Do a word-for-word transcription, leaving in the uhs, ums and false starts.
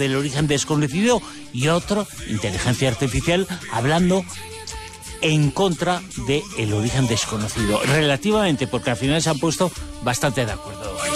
del origen desconocido, y otro, inteligencia artificial, hablando en contra del origen desconocido. Relativamente, porque al final se han puesto bastante de acuerdo.